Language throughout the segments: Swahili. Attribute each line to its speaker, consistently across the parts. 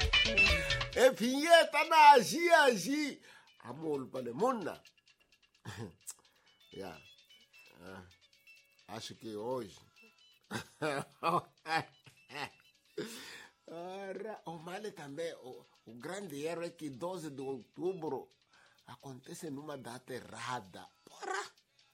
Speaker 1: E pinheta na agi. Amor para mona. Yeah. Acho que hoje o Mali também, o grande erro é que 12 de outubro acontece numa data errada. Porra!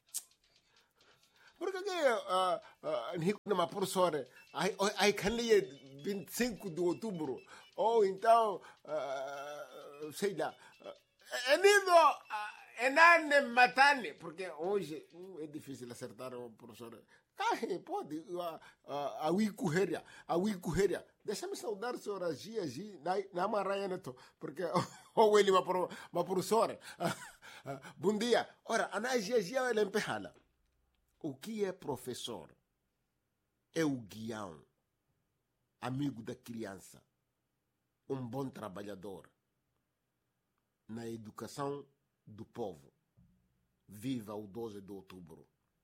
Speaker 1: Por que numa professora aí can ler 25 de outubro ou então sei lá é nido enane matane porque hoje é difícil acertar o professor. Pode a Wikuheria. Deixa-me saudar a senhora Gia na Maranhão neto porque ou ele uma professora. Bom dia. Ora, a Gia ela emperrala. O que é professor? É o guião, amigo da criança, um bom trabalhador na educação do povo. Viva o 12 de outubro.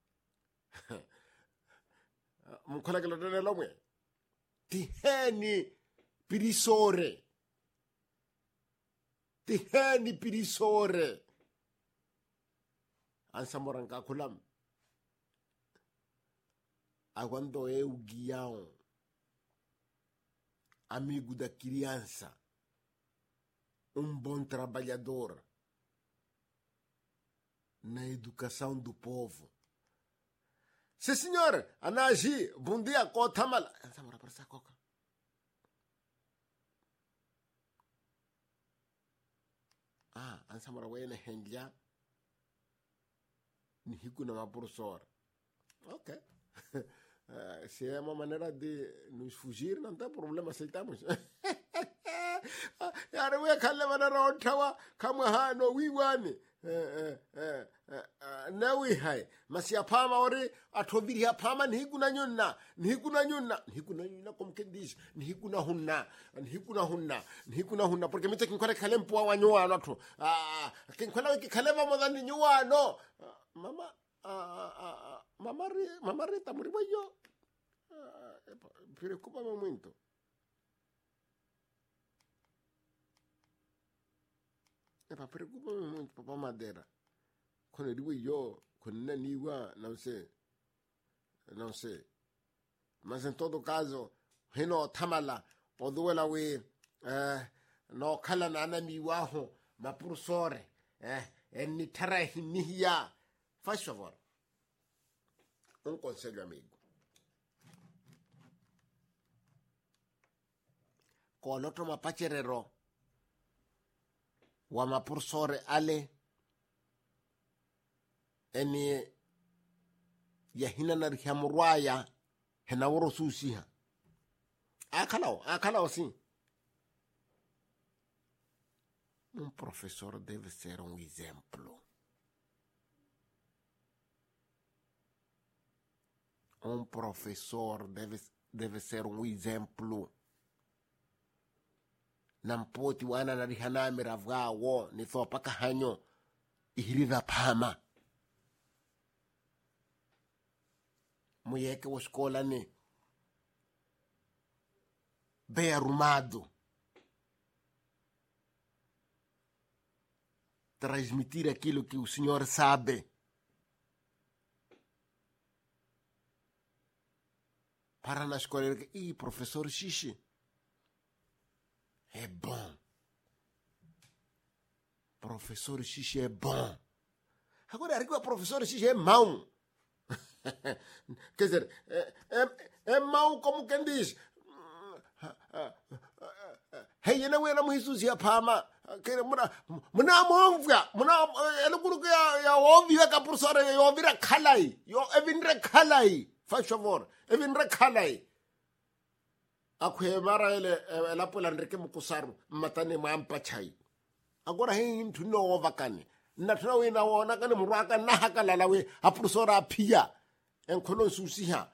Speaker 1: Um colega lá dentro não é? Tihani pirisore. Ansa moranka kulam. Quando é o guião, amigo da criança, um bom trabalhador na educação do povo. Sim, senhor, Anaji, bom dia, Kotamala. Ansamora para essa coca. Ansamora wene henja, ni hiku na maprofessor. Ok. Se é uma maneira de nos fugir, não tem problema, aceitamos. Eu ia calar maneira ottawa, kama hano wiwani. Não hai, mas se a pama ore atobiri a pama nihiku na nyuna como quem diz, nihiku na hunna, porque me tem que correr calempo a nyoa noto. Quem quando que calema modani nyoa no. Mamá Rita murió yo. Preocúpame muito. Preocúpame muito, papá Madeira. Quando eu digo eu, quando não niwa, não sei. Mas em todo caso, hino tamala, poduela we, no kala na anamiwaho, ma professore, ni tara hinihia. Faz favor. Um conselho amigo. Coloca mapacherero. Wa mapursore ale. Eni yahina na rihamurwaya. Hena woro susiha. Akalao sim. Um professor deve ser um exemplo. Um professor deve ser um exemplo. Nampoti wana na rihanami ravga wo ni thopaka hanyo ihirida pama. Muyeke wa escola ni bem arrumado. Transmitir aquilo que o senhor sabe. Para na escola, professor Xixi, é bom. Professor Xixi é bom. Agora, o professor Xixi é mau. Quer dizer, é mau como quem diz. Hey, não era muito sucia pama. Muna monvia, ela coloca a óbvia que a professora é óbvia calai. Eu evindre calai. Faz favor, evindre calai. Akwe mara ela pola ndreke mukusaru matane mampa chai. Agora hein tu no ovakane. Natuna we na wona kane muraka na hakala we a professora pia. Enkolo susiha.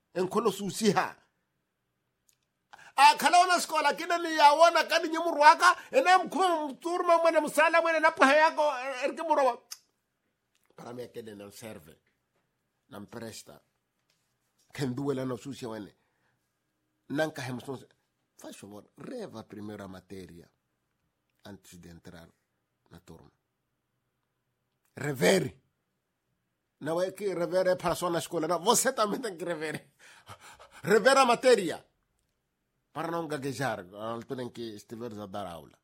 Speaker 1: Akala na skola kina ni yaona kani nyumurwaka ena mkuma turma mwana musala mwana napaha yako erke murawa. Para me akede não serve. Não presta. Kenduela no susia wene. Nanka hemson faz favor, reva a primeira matéria antes de entrar na turma. Revere. Não é que rever é para só na escola, não. Você também tem que rever. Rever a matéria. Para não gaguejar na altura em que estiveres a dar aula.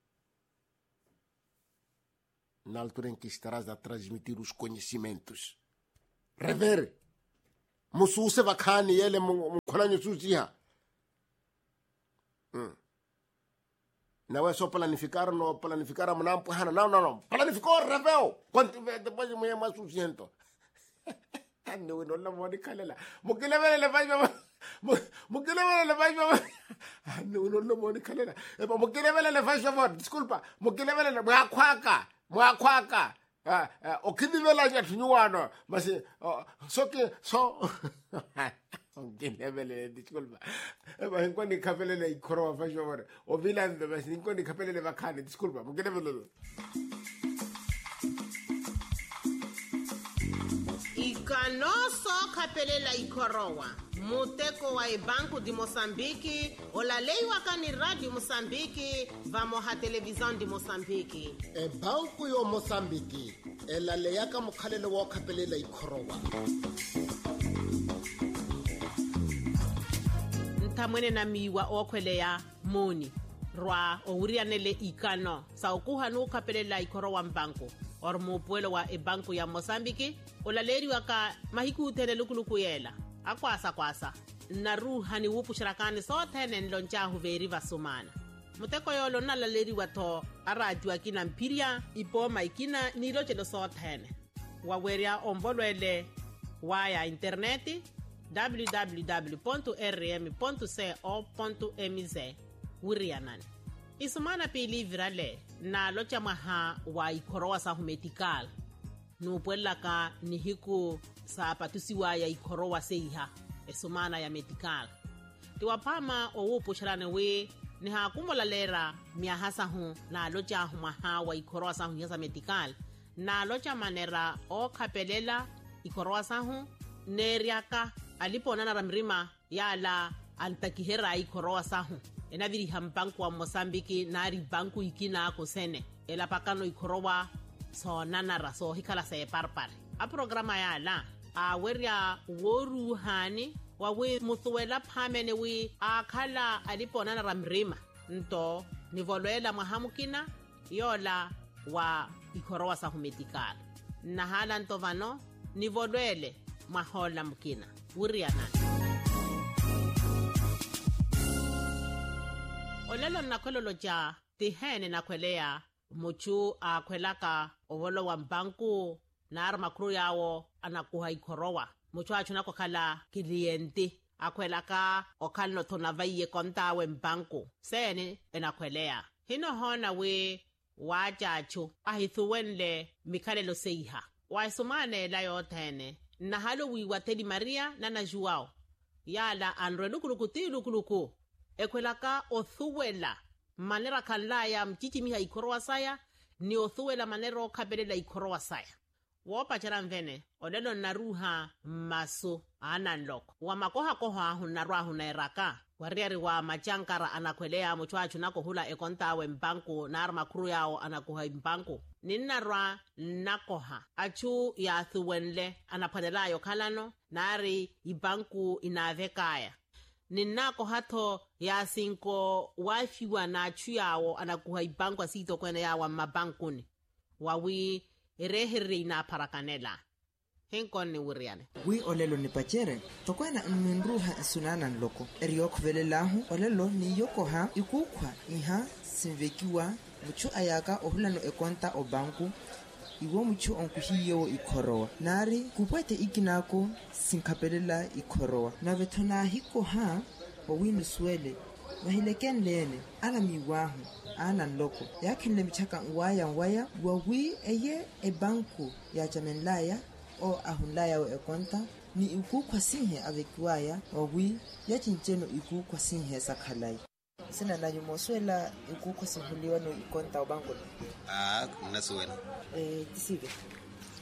Speaker 1: Na altura em que estarás a transmitir os conhecimentos. Rever. Mususe vakani ele mukholanyo sujiha. Não é só planificar, não planificar a manampo. Não. Planificou, reveu. Quanto depois de manhã mais suficiente. Não la moni kalela. Mukilevele le faz No la moni kalela. Mukilevele le faz favor. Desculpa. Mukilevele le mwakwaka. Okilivela ya tunyuano. Mas Mukilevele disculpa. Enquanto capele le ikoro faz favor. O vilando mas enquanto capele le vakani. Desculpa. Mukilevele.
Speaker 2: Ikanoso kapelela ikorowa. Muteko wa Banco de Moçambique, olaleiwa kani Radio Moçambique, vamos a televisão de Moçambique.
Speaker 1: Banco yo Moçambique, ela leyaka mukhalele wa kapelela ikorowa.
Speaker 2: Ntamwene na miwa okweleya moni. Rwa urianele ikano. Sa okuhanu kapelela ikorowa mbanko. Or mupuelo wa Banco ya Moçambique, olaleriwa ka mahiku tene lukuluku yela. Akwasa. Naruhani wupu shirakani so tene nlonchahu veri vasumana. Muteko yolo nalaleriwa to arajua kina mpiria ipoma ikina nilochelo so tene. Waweria ombolwele waya interneti www.rm.co.mz Wirianani. Isumana pili virale na locha maha wa ikorowa sa humetical. Nupuela ka nihiku sa patusiwa ya ikorowa seiha. Isumana ya medical. Tiwapama owu sharane we ni hakumola lera miahasa hu na locha maha wa ikorowa sa hunyasa medical. Na locha manera o kapelela ikorowa sa hu neriaka alipona na ramrima yala antakihera ikorowa sa hu. Enaviri hambanku wa Moçambique nari banku ikina ako sene. Ela pakano ikorowa so nanara so hikala se parpar. A programa ya la. A weria woru hani. Wawe muthuela pamene we a kala alipona na ramrima. Nto nivoluela mahamukina yola wa ikorowa sa humetical. Nahala ntovano nivoluele mahola mukina. Wuriana. Olelo nakwelo ja tihene nakwelea muchu akwelaka owolo wa mbanku na arma kru yawo anakuha ikorowa muchu achunako kala kliente akwelaka okalno tonavaiye kontawe mbanku sene enakwelea hino hona we wajachu ahithuwenle mikalelo seiha waisumane la yotene na halo wiwa Teddy Maria na najuao yala anre lukuluku ekwelaka othuwela manera kalaya mchichimiha ikorowa saya ni othuwela manero kabelela ikorowa saya wopachara mvene odelo naruha maso ananloko wa makoha koha hunarwahu na iraka wariari wa machankara anakwelea muchwachu nako hula ekontawe mbanku na arma kru yao anakuha mbanku ninarwa nakoha achu ya thuwenle anapanelayo kalano nari ibanku inavekaya Ninako hato ya sinko wafiwa na chuyawo anakuha ibanku asito kwene ya wa mabankuni. Wawi rehiri na parakanela. Henkon ni wuriane.
Speaker 3: Wi olelo ni pachere. Tokwena nminruha sunana nloko. Eriok vele lahu olelo ni yokoha ikukwa iha sinvekiwa muchu ayaka ohulano ekonta o banku. Iwo muchu onkuhiyo ikorowa. Nari kupwete ikinako sinkapelela ikorowa. Na vetona hiko ha wawinu swele. Wahileken lene ala miwahu ana nloko. Yakin lemichaka waya wawi eye e banku ya jamenlaya o ahunlaya wa ekonta ni iku kwa sinhe avekiwaya wawi ya chincheno iku kwa sinhe sakalai. Sina na yumoswela iku kwa sinhuliwa no ikonta o banku.
Speaker 4: Nasuwela.
Speaker 3: Tisive.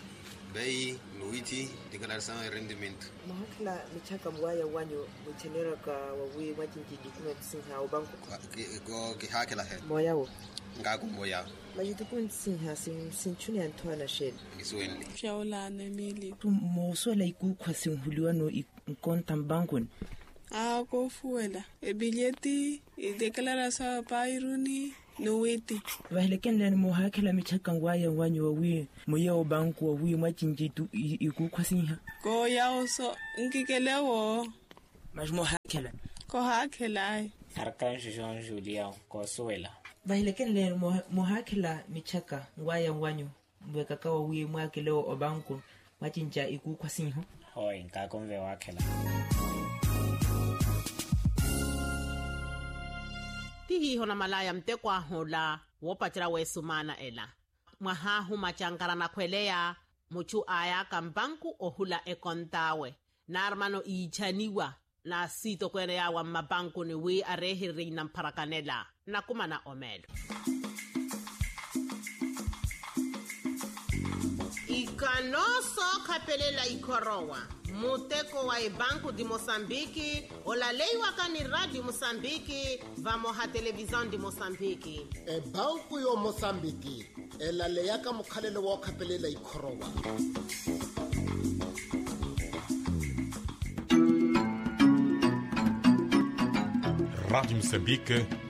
Speaker 4: bei nuiti declaração de rendimento
Speaker 3: mahakla michaka mwaya wanyo mchenera ka wawi majinji document sinha o banco
Speaker 4: ko ki hakela he
Speaker 3: moyawo
Speaker 4: ngaku moya
Speaker 3: majitukun sinha sin chuni antwana shel
Speaker 4: isweni
Speaker 5: Shaula nemili
Speaker 3: mo so la iku kwasin huliwano ikontam bankun
Speaker 5: ko fuela ebileti declaração pairuni nuiti
Speaker 3: vaheleken len mo hakela michaka waya wanyo wawi moyo banco wawi majinji iku kwasinha
Speaker 5: ko yaoso nkikelewo
Speaker 3: mas mo hakela
Speaker 5: ko hakela
Speaker 6: Arcanjo João Julião Cosuela.
Speaker 3: vaheleken len mo hakela michaka waya wanyo mweka kawa wi mwakelo o banco majinja iku kwasinha
Speaker 6: Hoi, nkakonve wakela.
Speaker 2: tihiho na malaya mtekwa hola wopatira wesumana ela mwahahu machankara na kwelea muchu aya kambanku ohula ekontawe na armano ichaniwa na sito kwene yawa mabanku ni wi arehiri na mparakanela na kumana omelo ikanoso kapelela ikorowa muteko wa ibanku di Mosambiki olaleiwa kani radio Mosambiki vamo ha televisão di Mosambiki
Speaker 1: banku yo Mosambiki elaleyaka mukhalelo wo khapelela ikhorowa
Speaker 7: Rádio Moçambique,